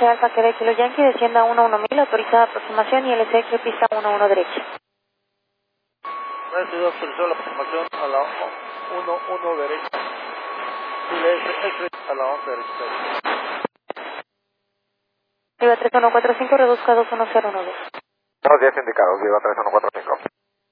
11 Alfa Quebec Kilo Yankee, descienda 11000, autorizada aproximación y LCX pista 11 derecha. Gracias, autorizó la aproximación a la 11 derecha. Y LCX a la 11 derecha. Viva 3145, reduzca 2109. Buenos días, indicado, Viva 3145.